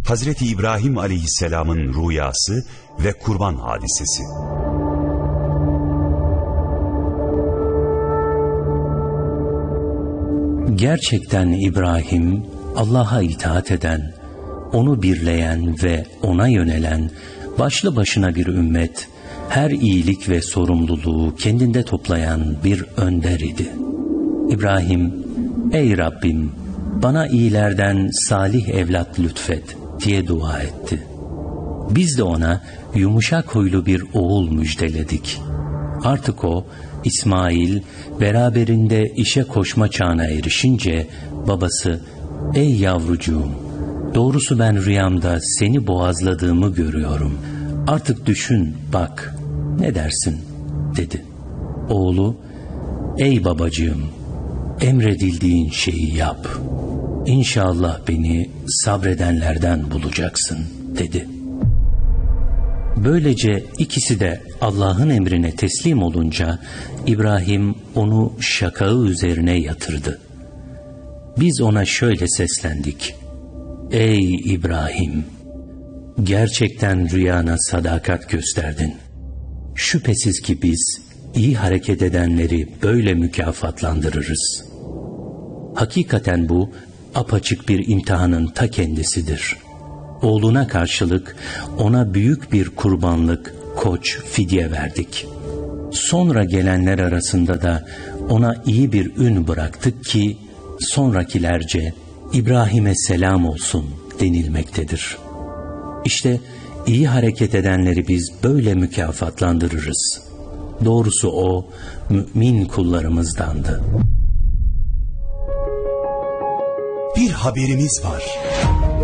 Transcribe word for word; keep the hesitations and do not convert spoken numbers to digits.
Hazreti İbrahim Aleyhisselam'ın rüyası ve kurban hadisesi. Gerçekten İbrahim, Allah'a itaat eden, onu birleyen ve ona yönelen başlı başına bir ümmet, her iyilik ve sorumluluğu kendinde toplayan bir önder idi. İbrahim, ey Rabbim, bana iyilerden salih evlat lütfet diye dua etti. Biz de ona yumuşak huylu bir oğul müjdeledik. Artık o, İsmail, beraberinde işe koşma çağına erişince babası, ey yavrucuğum, doğrusu ben rüyamda seni boğazladığımı görüyorum. Artık düşün, bak, ne dersin, dedi. Oğlu, ey babacığım, emredildiğin şeyi yap. İnşallah beni sabredenlerden bulacaksın, dedi. Böylece ikisi de Allah'ın emrine teslim olunca İbrahim onu şakağı üzerine yatırdı. Biz ona şöyle seslendik: ey İbrahim, gerçekten rüyana sadakat gösterdin. Şüphesiz ki biz iyi hareket edenleri böyle mükafatlandırırız. Hakikaten bu apaçık bir imtihanın ta kendisidir. Oğluna karşılık ona büyük bir kurbanlık, koç, fidye verdik. Sonra gelenler arasında da ona iyi bir ün bıraktık ki sonrakilerce İbrahim'e selam olsun denilmektedir. İşte iyi hareket edenleri biz böyle mükafatlandırırız. Doğrusu o mümin kullarımızdandı. Bir haberimiz var.